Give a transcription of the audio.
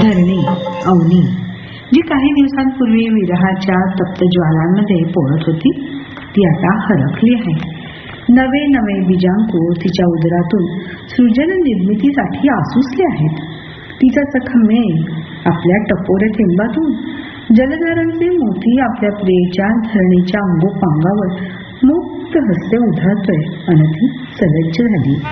धरणी अवनी जी काही दिवसांपूर्वी विरहाच्या तप्त ज्वालांमध्ये पोळत होती ती आता हरखली आहे. नवे नवे बीजांकुर तिच्या उदरातून सृजन निर्मितीसाठी आसुसले आहेत. तिचा सखा मेघ आपल्या टपोऱ्या थेंबातून जलधारांचे मोती आपल्या प्रियेच्या धरणीच्या अंगोपांगावर मुक्त हस्ते उधळतोय अन ती सलज्ज झाली.